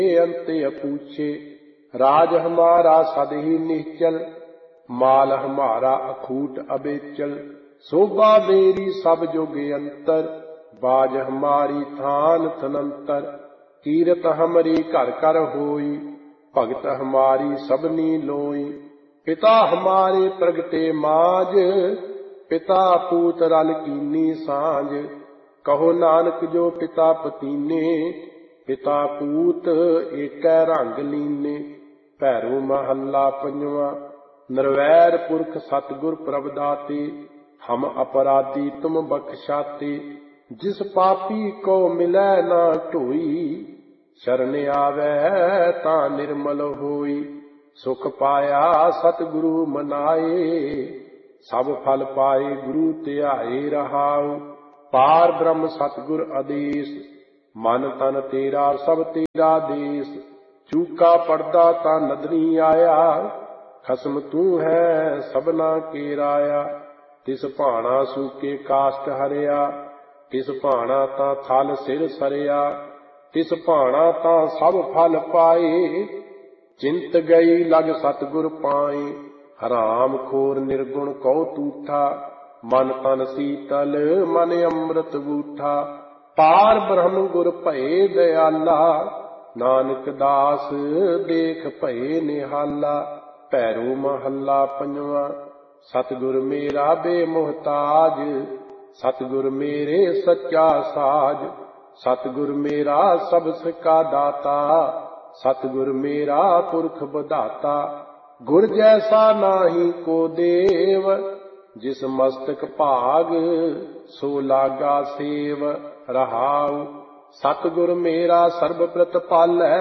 अंत्य पूछे। राज हमारा सद ही निश्चल, माल हमारा अखूट अबेचल। शोभा मेरी सब जुग अंतर, बाज हमारी थान थनंतर। कीरत हमरी घर कर होई, भगत हमारी सबनी लोई। पिता हमारे प्रगटे माज, पिता पूत रल कीनी सांझ। कहो नानक जो पिता पतीने, पिता पूत एकै रंग लीने। भैरो महला पंजवा। निर्वैर पुरख सतगुर प्रभ दाते, हम अपराधी तुम बख्शाते। जिस पापी को मिलै ना ढोई, शरण आवे ता निर्मल होई। सुख पाया सतगुरु मनाए, सब फल पाए गुरु ध्याए रहाउ। पार ब्रह्म सतगुर आदेश, मन तन तेरा सब तेरा देश। चूका पड़दा ता नदरी आया, खसम तू है सबना के राया। तिस भाना सूके काष्ट हरिया, तिस भाना ता थल सिर सरिया। तिस भाना ता सब फल पाए, चिंत गई लग सतगुर पाए। हराम खोर निर्गुण कौ तूठा, मन तन शीतल मन अमृत बूठा। पार ब्रह्म गुर भये दयाला, नानक दास देख भये निहाला। भैरो महला पंजवा। सतगुर मेरा बेमुहताज, सतगुर मेरे सच्चा साज। सतगुर मेरा सबस का दाता, सतगुर मेरा पुरख बधाता। गुर जैसा नाहि को देव, जिस मस्तक भाग सो लागा सेव रहाउ। सतगुर मेरा सर्ब प्रतिपालै,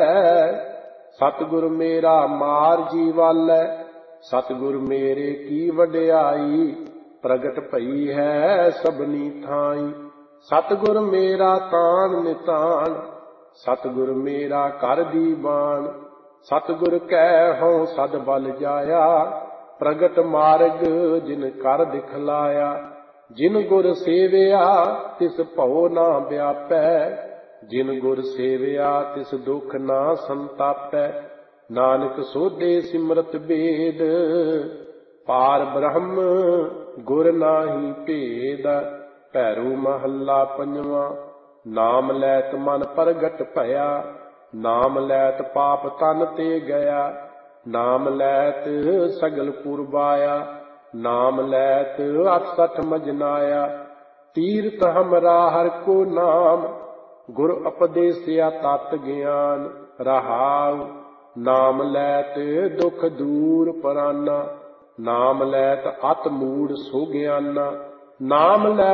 सतगुर मेरा मार जीवालै। सतगुर मेरे की वड्याई, प्रगट भई है सबनी थाई। सतगुर मेरा तान नितान, सतगुर मेरा कर दीवान। सतगुर कै हों सद बल जाया, प्रगट मार्ग जिन कर दिखलाया। जिन गुर सेविया तिस भਉ ना व्यापै, जिन गुर सेविया तिस दुख ना संतापै। नानक सोधे सिमरत बेद, पार ब्रह्म गुर नाहि भेद। भैरो महला पंजवा। नाम लैत मन प्रगट भया, नाम लैत पाप तन ते गया। नाम लैत सगल पुरबाया, नाम लैत 68 मजनाया। तीर्थ हमरा हर को नाम, गुर उपदेसिया तत ज्ञान रहाउ। नाम लैत दुख दूर पराना, नाम लैत अत मूढ़ सो ज्ञाना। नाम लै